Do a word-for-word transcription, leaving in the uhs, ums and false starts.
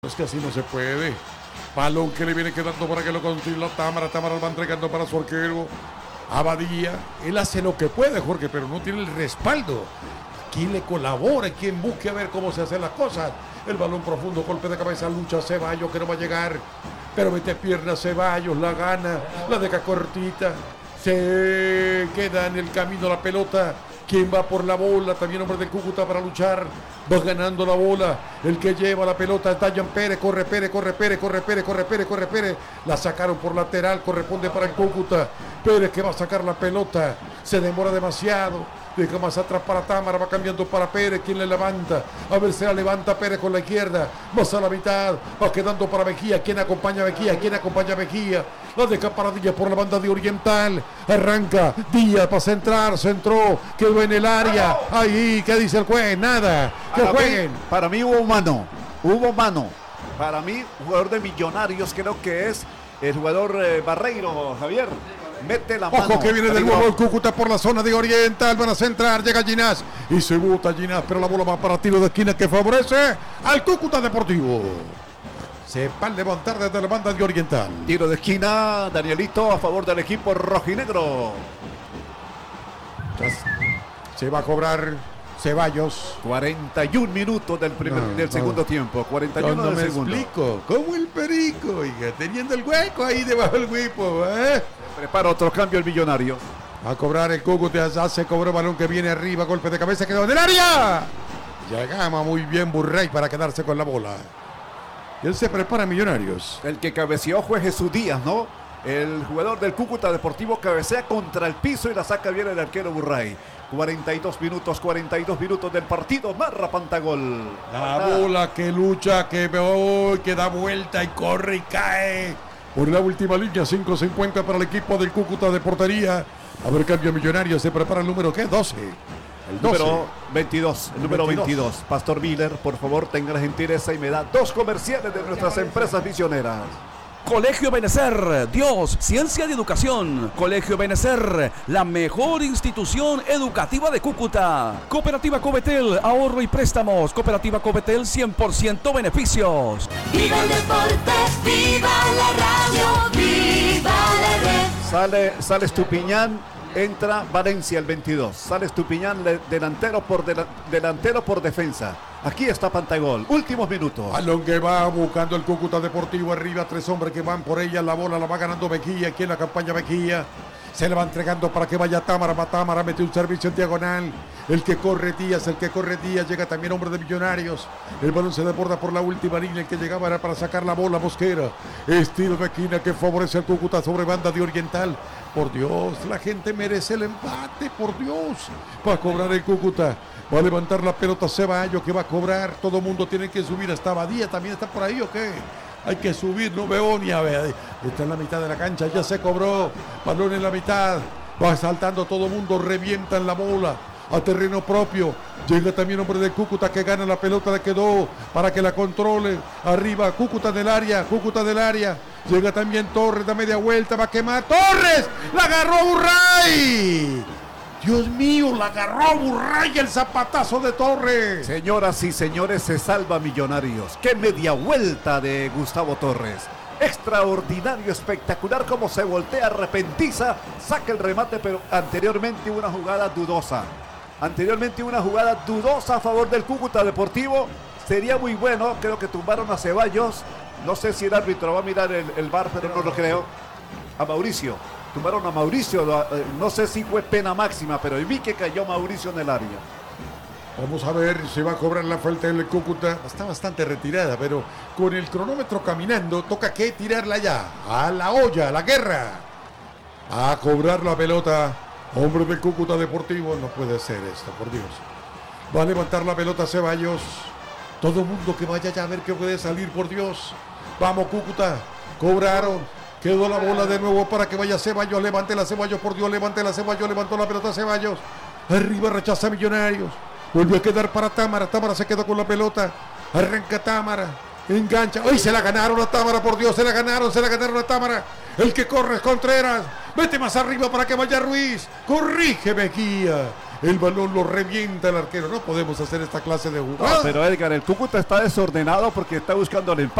Es que así no se puede. Balón que le viene quedando para que lo consiga Támara. Támara lo va entregando para su arquero Abadía. Él hace lo que puede, Jorge, pero no tiene el respaldo. ¿Quién le colabora? ¿Quién busque a ver cómo se hacen las cosas? El balón profundo, golpe de cabeza, lucha Ceballos que no va a llegar. Pero mete pierna Ceballos, la gana, la deja cortita. Se queda en el camino la pelota. ¿Quién va por la bola? También hombre del Cúcuta para luchar. Va ganando la bola. El que lleva la pelota es Dayan Pérez. Corre Pérez, corre Pérez, corre Pérez, corre Pérez, corre Pérez. La sacaron por lateral. Corresponde para el Cúcuta. Pérez que va a sacar la pelota. Se demora demasiado. Deja más atrás para Támara. Va cambiando para Pérez. ¿Quién le levanta? A ver si la levanta Pérez con la izquierda. Más a la mitad. Va quedando para Mejía. ¿Quién acompaña a Mejía? ¿Quién acompaña a Mejía? La deja para Díaz por la banda de Oriental. Arranca Díaz para centrar. Centró. Quedó en el área. Ahí. ¿Qué dice el juez? Nada. Que para jueguen. Mí, para mí hubo mano. Hubo mano. Para mí, jugador de Millonarios, creo que es el jugador eh, Barreiro, Javier. Mete la mano. Ojo que viene de nuevo el Cúcuta por la zona de Oriental. Van a centrar. Llega Ginás. Y se bota Ginás. Pero la bola va para tiro de esquina que favorece al Cúcuta Deportivo. Se va a levantar desde la banda de Oriental. Tiro de esquina, Danielito, a favor del equipo rojinegro. Se va a cobrar Ceballos. cuarenta y un minutos del, primer, no, del no. segundo tiempo. cuarenta y uno no del me segundo. explico. Como el perico, oiga, teniendo el hueco ahí debajo del huipo. ¿eh? Prepara otro cambio el Millonario. A cobrar el Cúcuta, ya se cobró balón que viene arriba, golpe de cabeza, quedó en el área. Llegaba muy bien Burray para quedarse con la bola. Y él se prepara Millonarios. El que cabeceó fue Jesús Díaz, ¿no? El jugador del Cúcuta Deportivo cabecea contra el piso y la saca bien el arquero Burray. cuarenta y dos minutos, cuarenta y dos minutos del partido. Marra Pantagol. La bola que lucha, que, oh, que da vuelta y corre y cae. Por la última línea, cinco cincuenta para el equipo del Cúcuta de portería. A ver, cambio Millonario. Se prepara el número, ¿qué? doce. El número veintidós, el número veintidós. Pastor Miller, por favor, tenga la gentileza y me da dos comerciales de nuestras empresas misioneras. Colegio Benecer, Dios, Ciencia y Educación. Colegio Benecer, la mejor institución educativa de Cúcuta. Cooperativa Covetel, ahorro y préstamos. Cooperativa Covetel, cien por ciento beneficios. ¡Viva el deporte! ¡Viva la radio! ¡Viva la red! Sale, sale Estupiñán, entra Valencia el veintidós. Sale Estupiñán, delantero por, de, delantero por defensa. Aquí está Pantagol, últimos minutos. Balón que va buscando el Cúcuta Deportivo arriba, tres hombres que van por ella, la bola la va ganando Mejía, aquí en la campaña Mejía. Se le va entregando para que vaya Támara, va Támara, mete un servicio en diagonal. El que corre Díaz, el que corre Díaz, llega también hombre de Millonarios. El balón se desborda por la última línea, el que llegaba era para sacar la bola, Mosquera. Estilo de esquina que favorece al Cúcuta sobre banda de Oriental. Por Dios, la gente merece el empate, por Dios. Va a cobrar el Cúcuta. Va a levantar la pelota Ceballos que va a cobrar. Todo el mundo tiene que subir hasta Abadía. ¿También está por ahí o qué? Hay que subir, no veo ni a ver. Está en la mitad de la cancha, ya se cobró. Balón en la mitad. Va saltando todo el mundo, revienta en la bola. A terreno propio. Llega también hombre de Cúcuta que gana la pelota, le quedó para que la controle. Arriba, Cúcuta del área, Cúcuta del área. Llega también Torres, da media vuelta, va a quemar. ¡Torres! ¡La agarró Burray! Dios mío, la agarró Burray, el zapatazo de Torres. Señoras y señores, se salva Millonarios. ¡Qué media vuelta de Gustavo Torres! Extraordinario, espectacular como se voltea, repentiza, saca el remate, pero anteriormente una jugada dudosa. Anteriormente una jugada dudosa a favor del Cúcuta Deportivo. Sería muy bueno, creo que tumbaron a Ceballos. No sé si el árbitro va a mirar el, el V A R, pero no lo creo. A Mauricio. Tumbaron a Mauricio, no sé si fue pena máxima, pero vi que cayó Mauricio en el área. Vamos a ver si va a cobrar la falta del Cúcuta. Está bastante retirada, pero con el cronómetro caminando, toca que tirarla ya. A la olla, a la guerra. A cobrar la pelota. Hombre del Cúcuta Deportivo, no puede ser esto, por Dios. Va a levantar la pelota Ceballos. Todo el mundo que vaya ya a ver qué puede salir, por Dios. Vamos, Cúcuta. Cobraron. Quedó la bola de nuevo para que vaya Ceballos. Levante la Ceballos, por Dios, levante la Ceballos. Levantó la pelota Ceballos. Arriba rechaza Millonarios. Vuelve a quedar para Támara. Támara se quedó con la pelota. Arranca Támara. Engancha. ¡Ay, se la ganaron a Támara, por Dios! Se la ganaron, se la ganaron a Támara. El que corre es Contreras. Vete más arriba para que vaya Ruiz. Corrige Mejía. el balón lo revienta el arquero. No podemos hacer esta clase de No, jugada. pero Edgar, el Cúcuta está desordenado porque está buscando el empate.